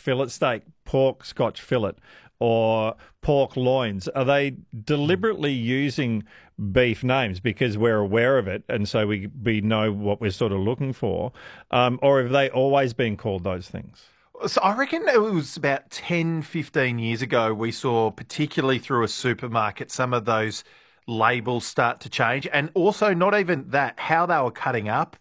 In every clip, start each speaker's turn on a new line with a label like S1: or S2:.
S1: fillet steak, pork Scotch fillet, or pork loins? Are they deliberately using beef names because we're aware of it and so we know what we're sort of looking for? Or have they always been called those things?
S2: So I reckon it was about 10, 15 years ago we saw, particularly through a supermarket, some of those labels start to change. And also not even that, how they were cutting up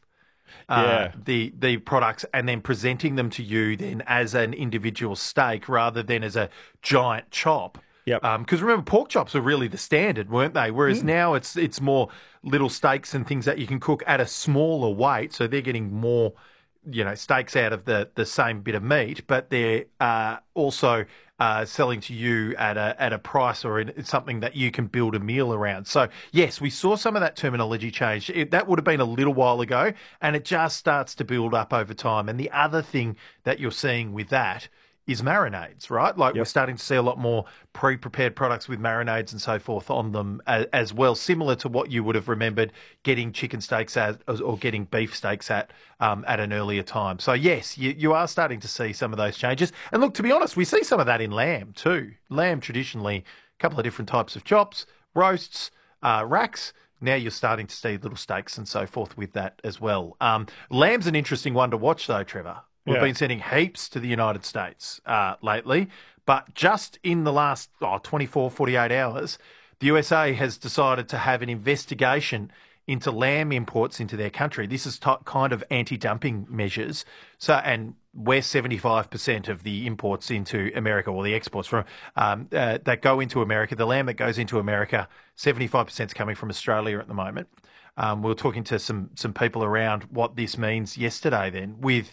S2: the products and then presenting them to you then as an individual steak rather than as a giant chop.
S1: Yep.
S2: Because remember, pork chops were really the standard, weren't they? Whereas now it's more little steaks and things that you can cook at a smaller weight. So they're getting more, steaks out of the same bit of meat, but they're also selling to you at a price or something that you can build a meal around. So yes, we saw some of that terminology change. That would have been a little while ago, and it just starts to build up over time. And the other thing that you're seeing with that is marinades, right? Like We're starting to see a lot more pre-prepared products with marinades and so forth on them as well, similar to what you would have remembered getting chicken steaks at or getting beef steaks at an earlier time. So yes, you are starting to see some of those changes. And look, to be honest, we see some of that in lamb too. Lamb traditionally, a couple of different types of chops, roasts, racks. Now you're starting to see little steaks and so forth with that as well. Lamb's an interesting one to watch though, Trevor. We've been sending heaps to the United States lately, but just in the last 24, 48 hours, the USA has decided to have an investigation into lamb imports into their country. This is kind of anti-dumping measures. And we're 75% of the imports into America, or the exports from that go into America. The lamb that goes into America, 75% is coming from Australia at the moment. We were talking to some people around what this means yesterday then with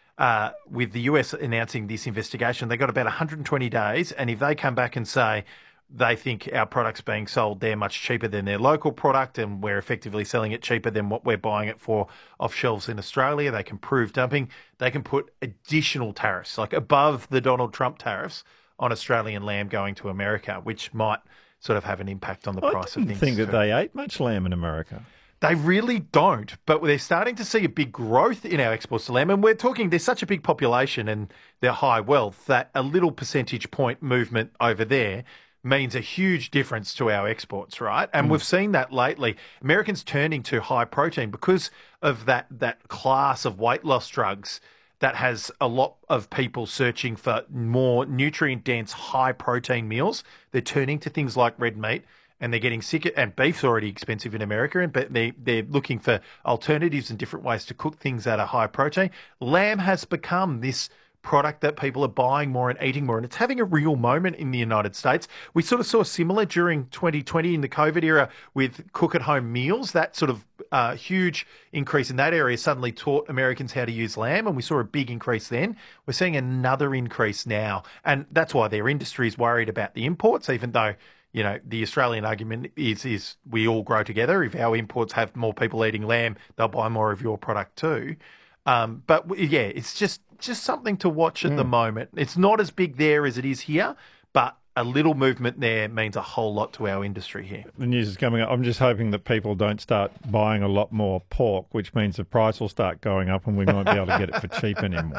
S2: the US announcing this investigation. They got about 120 days, and if they come back and say they think our product's being sold there much cheaper than their local product and we're effectively selling it cheaper than what we're buying it for off shelves in Australia, they can prove dumping. They can put additional tariffs, like above the Donald Trump tariffs, on Australian lamb going to America, which might sort of have an impact on the price of things.
S1: I didn't think that they ate much lamb in America.
S2: They really don't, but they're starting to see a big growth in our exports to lamb. And we're talking, there's such a big population and they're high wealth that a little percentage point movement over there means a huge difference to our exports, right? And we've seen that lately. Americans turning to high protein because of that class of weight loss drugs that has a lot of people searching for more nutrient-dense, high-protein meals. They're turning to things like red meat. And they're getting sick, and beef's already expensive in America, but they're looking for alternatives and different ways to cook things that are high protein. Lamb has become this product that people are buying more and eating more, and it's having a real moment in the United States. We sort of saw similar during 2020 in the COVID era with cook-at-home meals. That sort of huge increase in that area suddenly taught Americans how to use lamb, and we saw a big increase then. We're seeing another increase now, and that's why their industry is worried about the imports, even though the Australian argument is we all grow together. If our imports have more people eating lamb, they'll buy more of your product too. But it's just something to watch at the moment. It's not as big there as it is here, but a little movement there means a whole lot to our industry here.
S1: The news is coming up. I'm just hoping that people don't start buying a lot more pork, which means the price will start going up and we won't be able to get it for cheap anymore.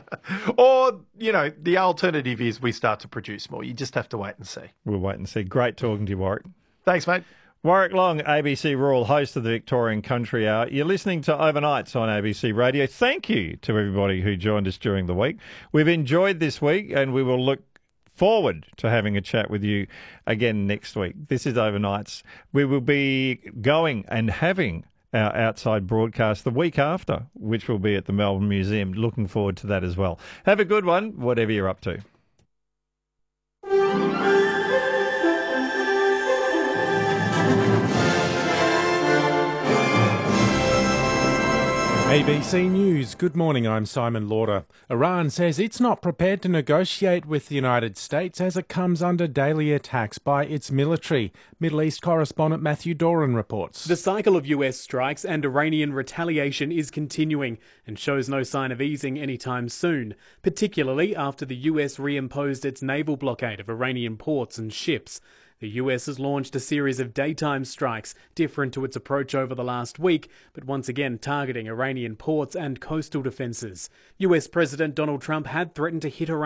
S2: Or, the alternative is we start to produce more. You just have to wait and see.
S1: We'll wait and see. Great talking to you, Warwick.
S2: Thanks, mate.
S1: Warwick Long, ABC Rural, host of the Victorian Country Hour. You're listening to Overnights on ABC Radio. Thank you to everybody who joined us during the week. We've enjoyed this week and we will look forward to having a chat with you again next week. This is Overnights. We will be going and having our outside broadcast the week after, which will be at the Melbourne Museum. Looking forward to that as well. Have a good one, whatever you're up to.
S3: ABC News. Good morning, I'm Simon Lauder. Iran says it's not prepared to negotiate with the United States as it comes under daily attacks by its military. Middle East correspondent Matthew Doran reports.
S4: The cycle of US strikes and Iranian retaliation is continuing and shows no sign of easing anytime soon, particularly after the US reimposed its naval blockade of Iranian ports and ships. The US has launched a series of daytime strikes, different to its approach over the last week, but once again targeting Iranian ports and coastal defences. US President Donald Trump had threatened to hit Iran